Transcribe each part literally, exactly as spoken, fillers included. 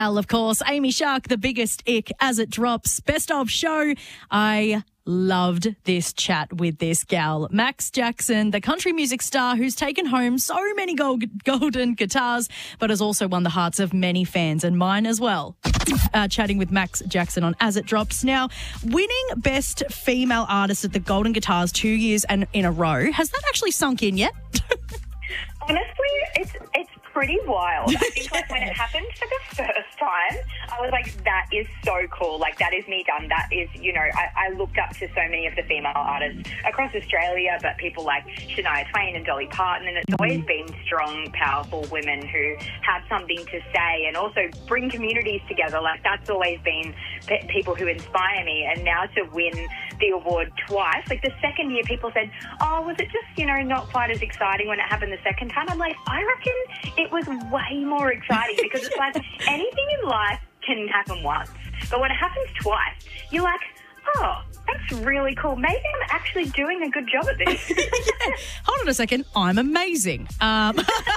Well, of course, Amy Shark, the biggest ick as it drops. Best of show. I loved this chat with this gal, Max Jackson, the country music star who's taken home so many gold, golden guitars, but has also won the hearts of many fans and mine as well. Uh, chatting with Max Jackson on As It Drops. Now, winning Best Female Artist at the Golden Guitars two years and in a row, has that actually sunk in yet? Honestly, it's it's pretty wild. I think like when it happened for the first time, I was like, that is so cool. Like, that is me done. That is, you know, I, I looked up to so many of the female artists across Australia, but people like Shania Twain and Dolly Parton, and it's always been strong, powerful women who have something to say and also bring communities together. Like, that's always been pe- people who inspire me. And now to win the award twice, like the second year people said, oh, was it just, you know, not quite as exciting when it happened the second time? I'm like, I reckon it was way more exciting because it's like anything in life can happen once, but when it happens twice, you're like, oh, that's really cool. Maybe I'm actually doing a good job at this. Yeah. Hold on a second. I'm amazing. Um,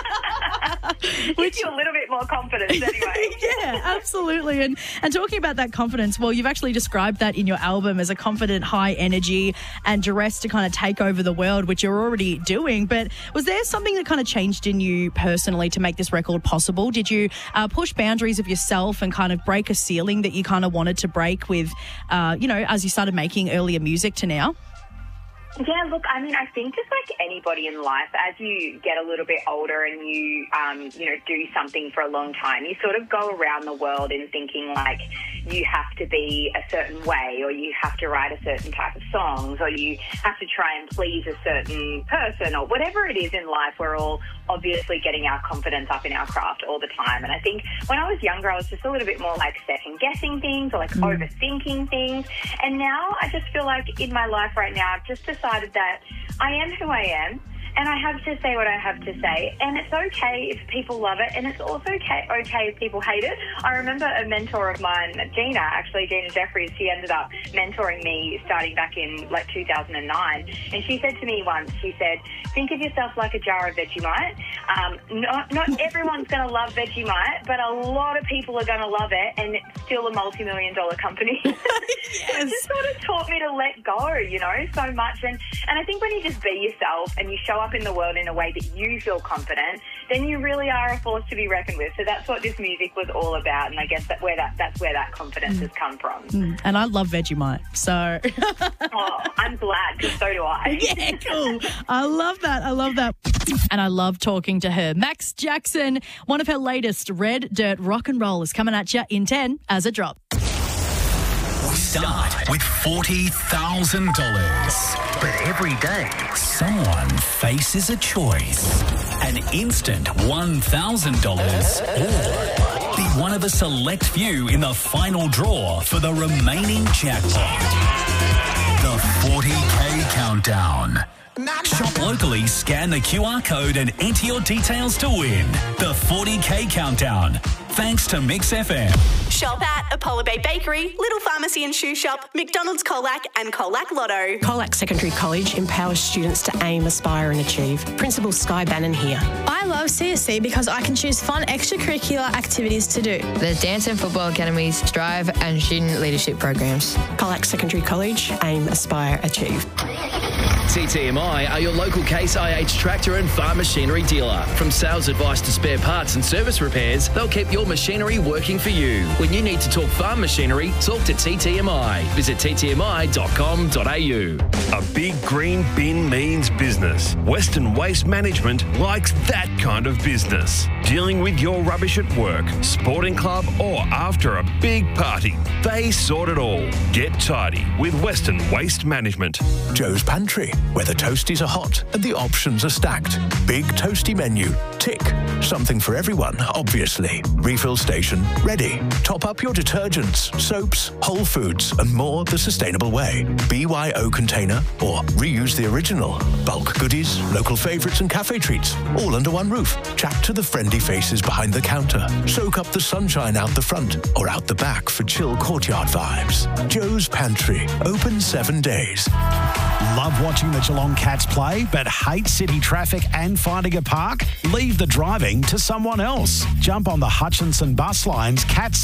Gives you a little bit more confidence anyway. Yeah, absolutely. And and talking about that confidence, well, you've actually described that in your album as a confident, high energy and dressed to kind of take over the world, which you're already doing. But was there something that kind of changed in you personally to make this record possible? Did you uh, push boundaries of yourself and kind of break a ceiling that you kind of wanted to break with, uh, you know, as you started making earlier music to now? Yeah, look, I mean, I think just like anybody in life, as you get a little bit older and you, um, you know, do something for a long time, you sort of go around the world in thinking like you have to be a certain way, or you have to write a certain type of songs, or you have to try and please a certain person, or whatever it is in life. We're all obviously getting our confidence up in our craft all the time. And I think when I was younger, I was just a little bit more like second guessing things or like mm. overthinking things. And now I just feel like in my life right now, I've just decided that I am who I am. And I have to say what I have to say. And it's okay if people love it. And it's also okay, okay if people hate it. I remember a mentor of mine, Gina, actually, Gina Jeffries, she ended up mentoring me starting back in like two thousand nine. And she said to me once, she said, think of yourself like a jar of Vegemite. Um, not, not everyone's going to love Vegemite, but a lot of people are going to love it. And it's still a multi-million dollar company. Yes. So it just sort of taught me to let go, you know, so much. And, and I think when you just be yourself and you show up in the world in a way that you feel confident, then you really are a force to be reckoned with. So that's what this music was all about, and I guess that where that that's where that confidence mm. has come from. Mm. And I love Vegemite, so oh, I'm glad, because so do I. Yeah, cool. I love that. I love that. And I love talking to her. Max Jackson, one of her latest Red Dirt Rock and Roll is coming at you in ten as it drops. We start with forty thousand dollars. But every day, someone faces a choice. An instant one thousand dollars or be one of a select few in the final draw for the remaining jackpot. The forty K Countdown. Shop locally, scan the Q R code and enter your details to win. The forty K Countdown. Thanks to Mix F M. Shop at Apollo Bay Bakery, Little Pharmacy and Shoe Shop, McDonald's Colac and Colac Lotto. Colac Secondary College empowers students to aim, aspire and achieve. Principal Sky Bannon here. I love C S C because I can choose fun extracurricular activities to do. The Dance and Football Academies, Strive and Student Leadership Programs. Colac Secondary College, aim, aspire, achieve. T T M I are your local Case I H tractor and farm machinery dealer. From sales advice to spare parts and service repairs, they'll keep your machinery working for you. When you need to talk farm machinery, talk to T T M I. Visit t t m i dot com dot a u. A big green bin means business. Western Waste Management likes that kind of business. Dealing with your rubbish at work, sporting club or after a big party. They sort it all. Get tidy with Western Waste Management. Joe's Pantry, where the toasties are hot and the options are stacked. Big toasty menu. Tick. Something for everyone, obviously. Refill station, ready. Top up your detergents, soaps, whole foods and more the sustainable way. B Y O container or reuse the original. Bulk goodies, local favourites and cafe treats, all under one roof. Chat to the friendly faces behind the counter. Soak up the sunshine out the front or out the back for chill courtyard vibes. Joe's Pantry, open seven days. Love watching the Geelong Cats play, but hate city traffic and finding a park? Leave the driving to someone else. Jump on the Hutchinson bus lines Cats